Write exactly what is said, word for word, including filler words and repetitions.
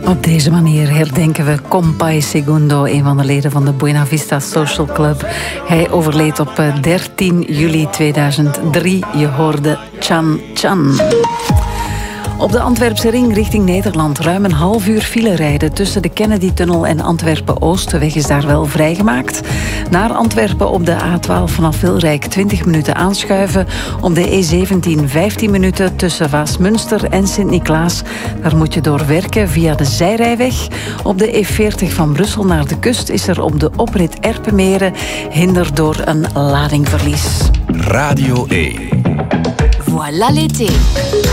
Op deze manier herdenken we Compay Segundo, een van de leden van de Buena Vista Social Club. Hij overleed op dertien juli tweeduizend drie. Je hoorde Chan Chan. Op de Antwerpse ring richting Nederland ruim een half uur file rijden tussen de Kennedy-tunnel en Antwerpen-Oost. De weg is daar wel vrijgemaakt. Naar Antwerpen op de A twaalf vanaf Vilrijk twintig minuten aanschuiven. Op de E zeventien vijftien minuten tussen Waasmunster en Sint-Niklaas. Daar moet je door werken via de zijrijweg. Op de E veertig van Brussel naar de kust is er op de oprit Erpenmeren hinder door een ladingverlies. Radio één. Voilà l'été.